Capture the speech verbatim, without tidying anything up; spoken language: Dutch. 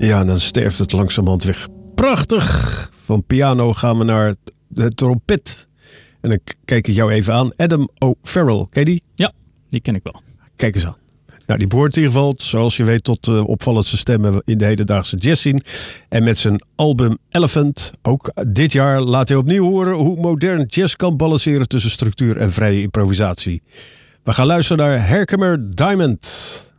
Ja, en dan sterft het langzamerhand weg. Prachtig! Van piano gaan we naar de trompet. En dan kijk ik jou even aan. Adam O'Farrell, ken je die? Ja, die ken ik wel. Kijk eens aan. Nou, die behoort in ieder geval, zoals je weet, tot uh, opvallendste stemmen in de hedendaagse jazzscene. En met zijn album Elephant, ook dit jaar, laat hij opnieuw horen hoe modern jazz kan balanceren tussen structuur en vrije improvisatie. We gaan luisteren naar Herkimer Diamond.